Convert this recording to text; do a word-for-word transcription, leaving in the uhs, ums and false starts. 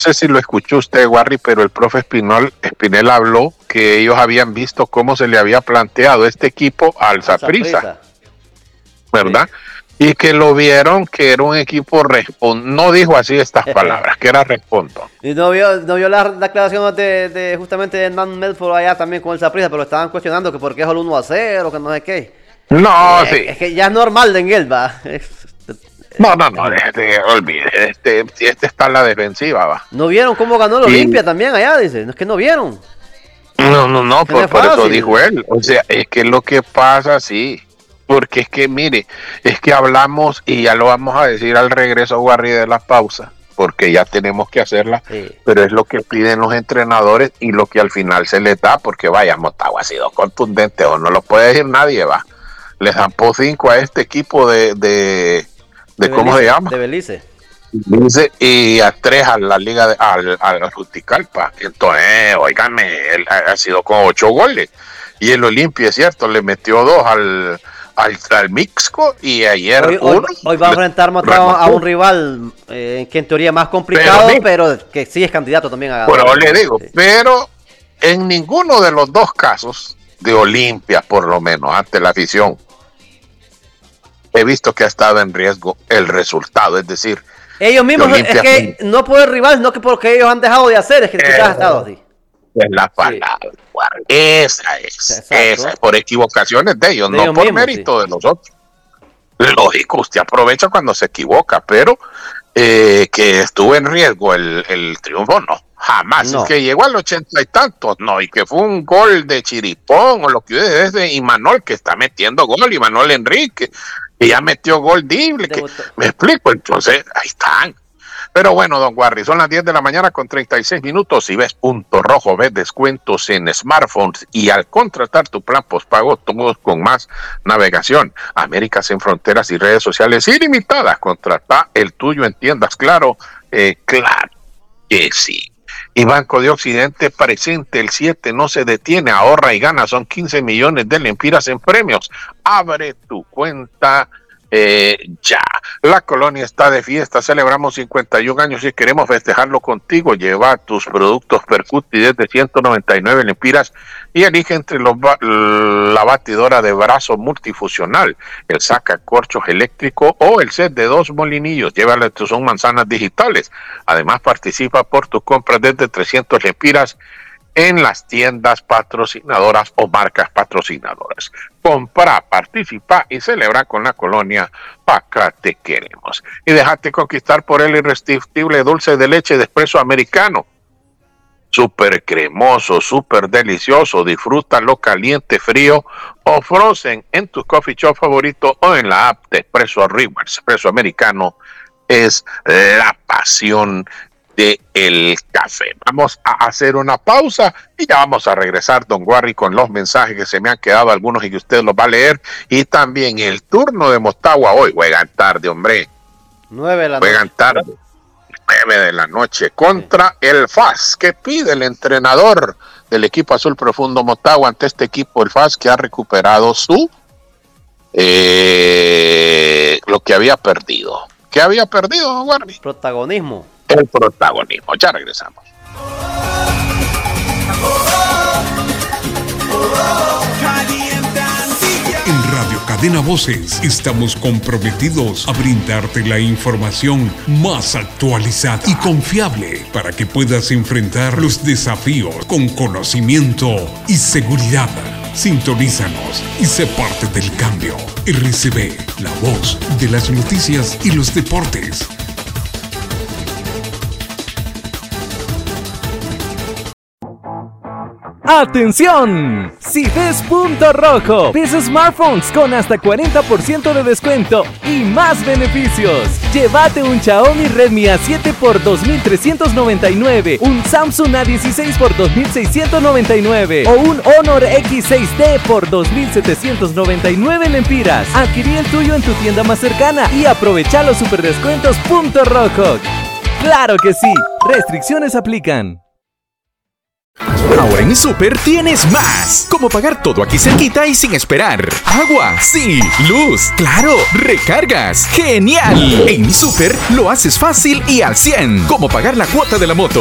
sé si lo escuchó usted, Warry, pero el profe Espinol, Espinel habló que ellos habían visto cómo se le había planteado este equipo al Saprissa, ¿verdad? Sí. Y que lo vieron que era un equipo, respon- no dijo así estas palabras, que era respondo. Y no vio, no vio las declaraciones de, de justamente de Hernán Medford allá también con el Saprissa, pero estaban cuestionando que por qué es el uno a cero, que no sé qué. No, eh, sí. Es que ya es normal de él, va. No, no, no, este, olvide, este, este está en la defensiva, va. ¿No vieron cómo ganó el y... Olimpia también allá? Dice, no es que no vieron. No, no, no, por, por eso dijo él. O sea, es que lo que pasa, sí. Porque es que, mire, es que hablamos y ya lo vamos a decir al regreso, Warry, de la pausa, porque ya tenemos que hacerla, sí. Pero es lo que piden los entrenadores y lo que al final se les da, porque vaya, Motagua ha sido contundente, o no lo puede decir nadie, va. Les dan por cinco a este equipo de, de, de, de ¿cómo Belice, se llama? De Belice. Belice y a tres a la liga, de, al, al Juticalpa. Entonces, oígame, él ha, ha sido con ocho goles. Y el Olimpia, es cierto, le metió dos al... Al, al Mixco y ayer hoy, uno, hoy, hoy va a enfrentar a un rival eh, que en teoría es más complicado, pero, pero que sí es candidato también a ganar. Pero le digo, sí. Pero en ninguno de los dos casos de Olimpia, por lo menos ante la afición, he visto que ha estado en riesgo el resultado, es decir, ellos mismos, es que fue... no por el rival, sino que porque ellos han dejado de hacer, es que quizás ha estado así. Es la palabra, sí. Esa es, exacto. Esa es por equivocaciones de ellos, de no ellos por mismos, mérito sí. De los otros. Lógico, usted aprovecha cuando se equivoca, pero eh, que estuvo en riesgo el, el triunfo, no, jamás. No. Es que llegó al ochenta y tantos, no, y que fue un gol de chiripón o lo que es de Imanol, que está metiendo gol, Imanol Enrique, que ya metió gol dible, que, me explico, entonces ahí están. Pero bueno, don Warry, son las diez de la mañana con treinta y seis minutos. Si ves Punto Rojo, ves descuentos en smartphones y al contratar tu plan postpago, todos con más navegación, Américas sin fronteras y redes sociales ilimitadas. Contrata el tuyo en tiendas, claro, eh, claro que sí. Y Banco de Occidente presente el siete, no se detiene, ahorra y gana, son quince millones de lempiras en premios. Abre tu cuenta Eh, ya, la colonia está de fiesta, celebramos cincuenta y un años y queremos festejarlo contigo. Lleva tus productos Percuti desde ciento noventa y nueve lempiras y elige entre los la batidora de brazo multifuncional, el sacacorchos eléctrico o el set de dos molinillos. Llévale tus son manzanas digitales. Además participa por tus compras desde trescientas lempiras en las tiendas patrocinadoras o marcas patrocinadoras. Compra, participa y celebra con la colonia Acá te queremos. Y déjate conquistar por el irresistible dulce de leche de espresso americano. Súper cremoso, súper delicioso. Disfrútalo caliente, frío o frozen en tu coffee shop favorito o en la app de Espresso Rivers. Espresso americano es la pasión de el café. Vamos a hacer una pausa y ya vamos a regresar, don Warry, con los mensajes que se me han quedado, algunos y que usted los va a leer, y también el turno de Motagua hoy. Juegan tarde, hombre. Nueve de la Juegan noche. tarde. Nueve de la noche contra sí. el F A S. ¿Qué pide el entrenador del equipo azul profundo Motagua ante este equipo, el F A S, que ha recuperado su eh, lo que había perdido? ¿Qué había perdido, don Warry? Protagonismo. El protagonismo. Ya regresamos. En Radio Cadena Voces estamos comprometidos a brindarte la información más actualizada y confiable para que puedas enfrentar los desafíos con conocimiento y seguridad. Sintonízanos y sé parte del cambio. R C B, la voz de las noticias y los deportes. ¡Atención! Si ves Punto Rojo, ves smartphones con hasta cuarenta por ciento de descuento y más beneficios. Llévate un Xiaomi Redmi A siete por dos mil trescientos noventa y nueve, un Samsung A dieciséis por dos mil seiscientos noventa y nueve o un Honor X seis T por dos mil setecientos noventa y nueve lempiras. Adquirí el tuyo en tu tienda más cercana y aprovecha los superdescuentos Punto Rojo. ¡Claro que sí! Restricciones aplican. Ahora en mi Super tienes más. Como pagar todo aquí cerquita y sin esperar. Agua, sí. Luz, claro. Recargas, genial. En mi Super lo haces fácil y al cien. Como pagar la cuota de la moto.